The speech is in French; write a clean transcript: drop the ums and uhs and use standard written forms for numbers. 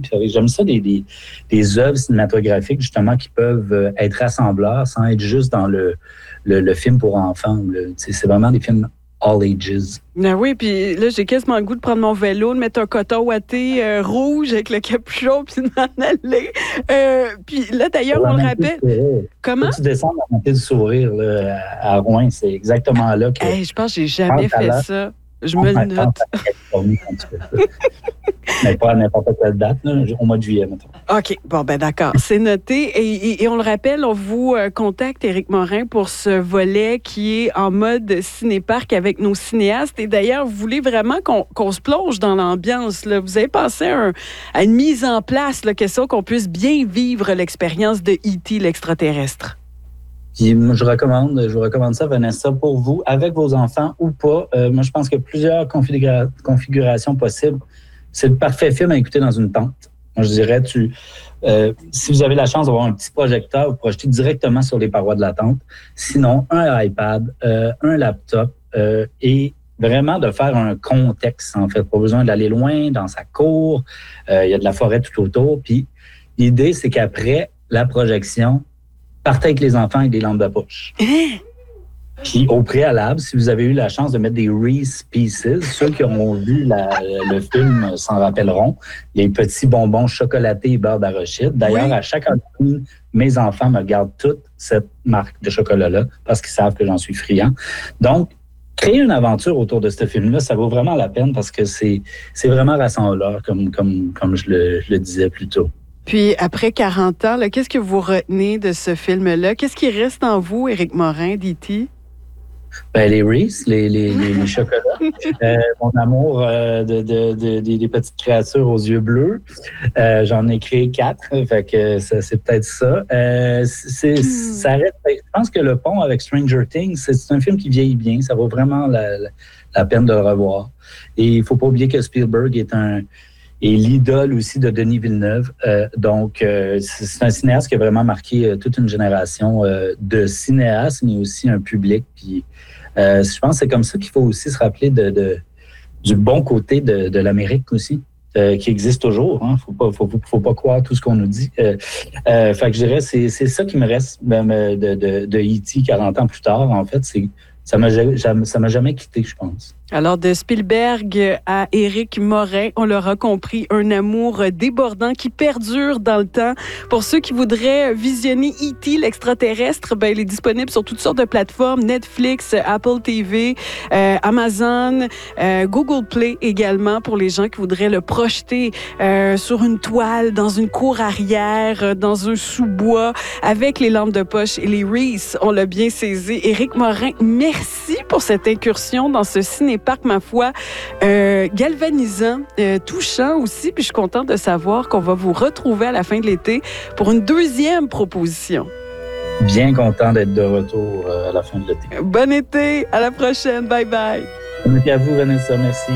Puis j'aime ça, des œuvres cinématographiques, justement, qui peuvent être rassembleurs sans être juste dans le film pour enfants. C'est vraiment des films all ages. Ben oui, puis là, j'ai quasiment le goût de prendre mon vélo, de mettre un coton ouaté rouge avec le capuchon, puis de m'en aller. Puis là, d'ailleurs, on le rappelle. Comment? Quand tu descends dans la montée du sourire là, à Rouen, c'est exactement là que... Je pense que j'ai jamais fait ça. Je me le note. Mais pas à n'importe quelle date, là, au mois de juillet, mettons. OK. Bon, ben d'accord. C'est noté. Et on le rappelle, on vous contacte, Éric Morin, pour ce volet qui est en mode ciné-parc avec nos cinéastes. Et d'ailleurs, vous voulez vraiment qu'on se plonge dans l'ambiance, là. Vous avez pensé à une mise en place, là, question qu'on puisse bien vivre l'expérience de E.T. l'extraterrestre. Puis moi, je vous recommande ça, Vanessa, pour vous, avec vos enfants ou pas. Moi, je pense qu'il y a plusieurs configurations possibles. C'est le parfait film à écouter dans une tente. Moi, je dirais, si vous avez la chance d'avoir un petit projecteur, vous projetez directement sur les parois de la tente. Sinon, un iPad, un laptop et vraiment de faire un contexte, en fait. Pas besoin d'aller loin dans sa cour. Il y a de la forêt tout autour. Puis l'idée, c'est qu'après la projection, partez avec les enfants avec des lampes de poche. Puis au préalable, si vous avez eu la chance de mettre des Reese Pieces, ceux qui auront vu le film s'en rappelleront, les petits bonbons chocolatés et beurre d'arachide. D'ailleurs, à chaque Halloween, mes enfants me gardent toute cette marque de chocolat-là parce qu'ils savent que j'en suis friand. Donc, créer une aventure autour de ce film-là, ça vaut vraiment la peine parce que c'est vraiment rassembleur, comme je le disais plus tôt. Puis, après 40 ans, là, qu'est-ce que vous retenez de ce film-là? Qu'est-ce qui reste en vous, Éric Morin, d'E.T.? Ben, les Reese, les chocolats. Mon amour des petites créatures aux yeux bleus. J'en ai créé 4, fait que c'est peut-être ça. Ça reste, je pense que Le Pont avec Stranger Things, c'est un film qui vieillit bien. Ça vaut vraiment la peine de le revoir. Et il ne faut pas oublier que Spielberg est l'idole aussi de Denis Villeneuve. Donc, c'est un cinéaste qui a vraiment marqué toute une génération de cinéastes, mais aussi un public. Puis, je pense que c'est comme ça qu'il faut aussi se rappeler du bon côté de l'Amérique aussi, qui existe toujours. Hein. Faut pas croire tout ce qu'on nous dit. Fait que je dirais, c'est ça qui me reste de E.T. 40 ans plus tard. En fait, ça m'a jamais quitté, je pense. Alors, de Spielberg à Éric Morin, on l'aura compris, un amour débordant qui perdure dans le temps. Pour ceux qui voudraient visionner E.T. l'extraterrestre, ben, il est disponible sur toutes sortes de plateformes, Netflix, Apple TV, Amazon, Google Play également, pour les gens qui voudraient le projeter sur une toile, dans une cour arrière, dans un sous-bois, avec les lampes de poche et les Reese. On l'a bien saisi. Éric Morin, merci pour cette incursion dans ce cinéparc, ma foi, galvanisant, touchant aussi. Puis je suis contente de savoir qu'on va vous retrouver à la fin de l'été pour une deuxième proposition. Bien content d'être de retour à la fin de l'été. Bon été, à la prochaine, bye bye. Bon été à vous, Vanessa, merci.